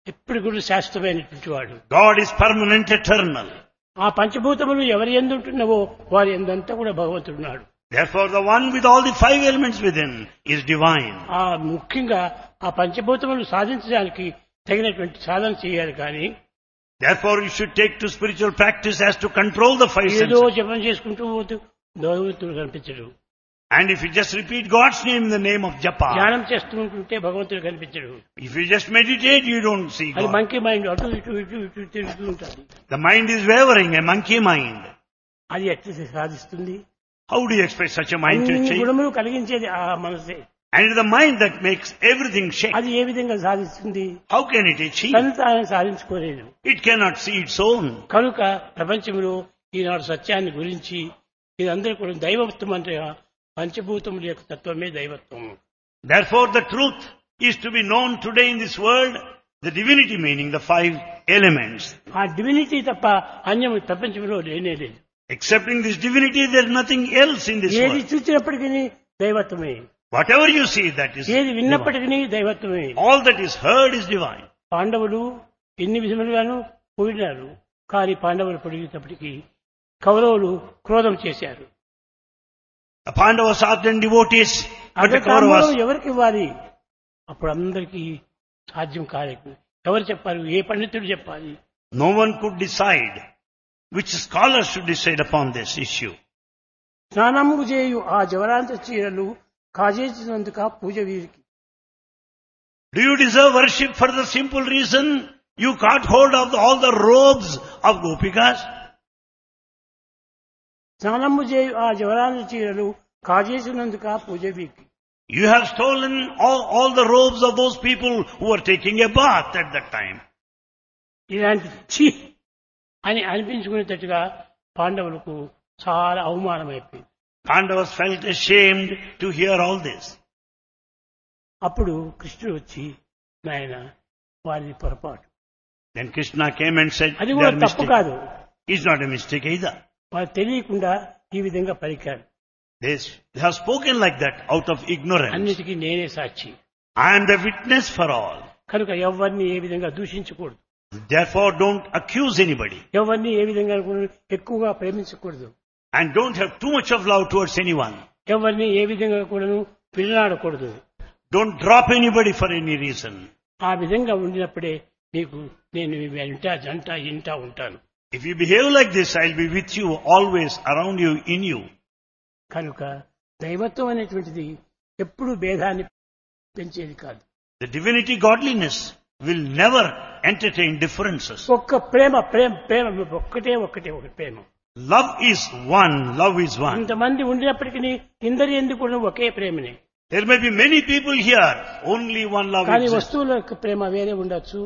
ఎప్పుడు కూడా శాశ్వతమైనటువంటి వాడు. God is permanent, eternal. ఆ పంచభూతములు ఎవరి యందు ఉంటున్నవో వారి యందంతా కూడా భగవంతుడున్నాడు. Therefore, the one with all the five elements within is divine. ఆ ముఖ్యంగా ఆ పంచభూతములు సాధించడానికి తగినటువంటి సాధన చేయాలి. కానీ Therefore, you should take to spiritual practice as to control the five ఏదో senses. జపం చేసుకుంటూ పోతూ భగవంతుడు కనిపించడు. And if you just repeat God's name in the name of japa, ధ్యానం చేస్తూ ఉంటుంటే భగవంతుడు కనిపించడు. if you just meditate, you don't see అది God. మంకీ మైండ్ అటు ఇటు ఇటు ఇటు తిరుగుతూ ఉంటుంది. The mind is wavering, a monkey mind. అది ఎట్లా సాధిస్తుంది? How do you expect such a mind to అన్ని change? గుణములు కలిగించేది ఆ మనసే. And it's the mind that makes everything shake. అది ఏ విధంగా సాధిస్తుంది? How can it achieve? తను తాను సాధించుకోలేదు. It cannot see its own. కనుక ప్రపంచంలో ఈనాడు సత్యాన్ని గురించి ఇదందరూ కూడా దైవత్వం అంటే పంచభూతముల యొక్క తత్వమే దైవత్వం. Therefore, the truth is to be known today in this world, the divinity meaning the five elements. ఆ డివినిటీ తప్ప అన్యం ప్రపంచంలో లేనే లేదు. Excepting this divinity, there is nothing else in this ఏది world. చూసినప్పటికీ దైవత్వమే, Whatever you see, that is ఏది divine. విన్నప్పటికీ దైవత్వమే. All that is heard is divine. పాండవులు ఎన్ని విధములుగాను పోయినారు. కానీ పాండవులు పొడిగేటప్పటికీ కౌరవులు క్రోధం చేశారు. The Pandavas ardent devotees, but the అగ్రతాంబూలం Kauravas, ఎవరికి ఇవ్వాలి? అప్పుడు అందరికీ సాధ్యం కాలేదు. ఎవరు చెప్పాలి? ఏ పండితుడు చెప్పాలి? no one could decide. Which scholars should decide upon this issue? స్నానము చేయు ఆ జవరాంత చీరలు కాజేసినందుక పూజ వీరికి. Do you deserve worship for the simple reason you caught hold of all the robes of Gopikas? స్నానము చేయు ఆ జవరాంత చీరలు కాజేసినందుక పూజ వీరికి. You have stolen all the robes of those people who were taking a bath at that time. ఇలాంటి ఛీ అని అనిపించుకునేటట్టుగా పాండవులకు చాలా అవమానం అయిపోయింది. Pandavas felt ashamed to hear all this. అప్పుడు కృష్ణుడు వచ్చి నాయన వారిది పొరపాటు, Then Krishna came and said, అది "They కూడా are తప్పు mistake." కాదు. It's not a mistake either. వారు తెలియకుండా ఈ విధంగా పలికారు. They have spoken like that out of ignorance. అన్నిటికీ నేనే సాక్షి. I am the witness for all. కనుక ఎవరిని ఏ విధంగా దూషించకూడదు, Therefore, don't accuse anybody. ఎవరిని ఏ విధంగా కూడా ఎక్కువగా ప్రేమించకూడదు, And don't have too much of love towards anyone. ఎవరిని ఏ విధంగా కూడా పిల్లనాడకూడదు. Don't drop anybody for any reason. ఆ విధంగా ఉండినప్పుడే మీకు నేను వెంట జంట ఇంట ఉంటాను. If you behave like this, I'll be with you, always around you, in you. కనుక దైవత్వం అనేటువంటిది ఎప్పుడు భేదాన్ని పెంచేది కాదు. The divinity godliness will never entertain differences. ఒక్క ప్రేమ ప్రేమ ప్రేమ ఒక్కటే ఒక ప్రేమ. Love is one, love is one. ఇంతమంది ఉండినప్పటికీ ఇందరి ఎందుకు కూడా ఒకే ప్రేమనే. There may be many people here, only one love కానీ exists. వస్తువుల యొక్క ప్రేమ వేరే ఉండొచ్చు,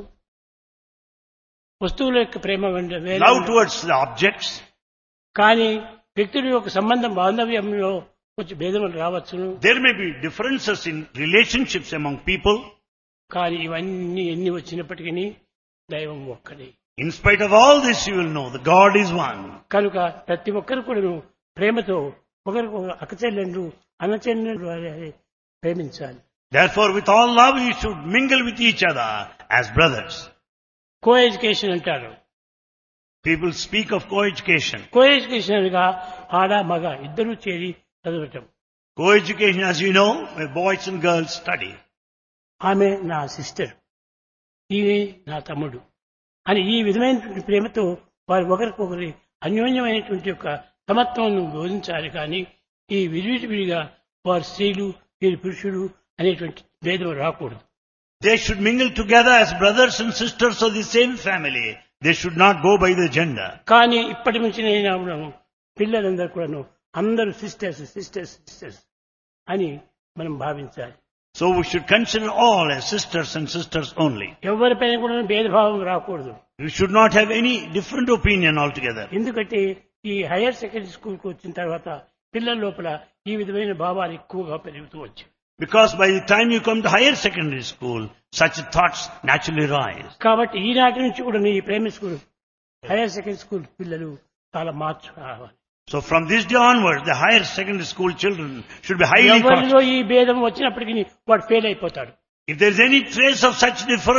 వస్తువుల యొక్క ప్రేమ వేరే Love ఉండొచ్చు. towards the objects. కానీ వ్యక్తుల యొక్క సంబంధం బాంధవ్యంలో కొంచెం భేదములు రావచ్చును. There may be differences in relationships among people. కానీ ఇవన్నీ ఎన్ని వచ్చినప్పటికీ దైవం ఒక్కడే. In spite of all this, you will know the God is one. కనుక ప్రతి ఒక్కరు కూడా ప్రేమతో ఒకరికి అక్కచెల్లెండ్రు అన్నచెల్లెండ్రు ప్రేమించాలి. Therefore, with all love, you should mingle with each other as brothers. Co education అంటారు. People speak of co-education. Co education అనగా ఆడ మగ ఇద్దరూ చేరి చదవటం. Co-education, as you know, where boys and girls study. ఆమె నా సిస్టర్, ఈయన నా తమ్ముడు అని ఈ విధమైనటువంటి ప్రేమతో వారు ఒకరికొకరి అన్యోన్యమైనటువంటి యొక్క సమత్వం బోధించాలి. కానీ ఈ విడివిడిగా వారు స్త్రీలు వీరి పురుషుడు అనేటువంటి భేదం రాకూడదు. They should mingle together as brothers and sisters of the same family. They should not go by the gender. కానీ ఇప్పటి నుంచి నేను పిల్లలందరూ కూడాను అందరూ సిస్టర్స్ సిస్టర్స్ సిస్టర్స్ అని మనం భావించాలి. So we should consider all as sisters and sisters only. ఎవరిపైన కూడా భేదభావం రాకూడదు. We should not have any different opinion altogether. ఎందుకంటే ఈ హైయర్ సెకండరీ స్కూల్కి వచ్చిన తర్వాత పిల్లల లోపల ఈ విధమైన భావాలు ఎక్కువగా పెరుగుతూ వచ్చాయి. Because by the time you come to higher secondary school, such thoughts naturally rise. కాబట్టి ఈనాటి నుంచి కూడా ఈ primary school higher secondary school పిల్లలు చాలా మార్చు రావాలి. So from this day onwards, the higher secondary school children should be highly ఎవరిలో cautious. ఈ భేదం వచ్చినప్పటికీ వాడు ఫెయిల్ అయిపోతాడు. If there is any trace of such difference,